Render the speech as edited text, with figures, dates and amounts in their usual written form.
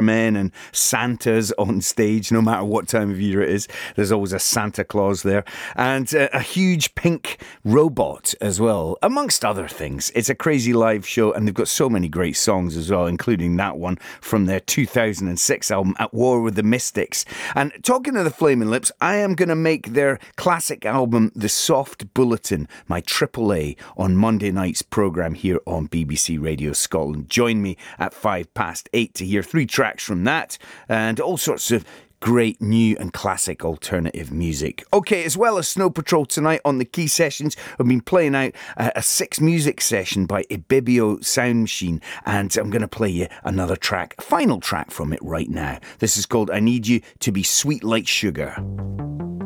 Supermen and Santas on stage, no matter what time of year it is. There's always a Santa Claus there. And a huge pink robot as well, amongst other things. It's a crazy live show, and they've got so many great songs as well, including that one from their 2006 album, At War with the Mystics. And talking of the Flaming Lips, I am going to make their classic album, The Soft Bulletin, my AAA, on Monday night's programme here on BBC Radio Scotland. Join me at 8:05 to hear 3 tracks from that and all sorts of great new and classic alternative music. Okay, as well as Snow Patrol tonight on the Key Sessions, I've been playing out a 6 music session by Ibibio Sound Machine, and I'm going to play you another track, a final track from it right now. This is called I Need You to Be Sweet Like Sugar.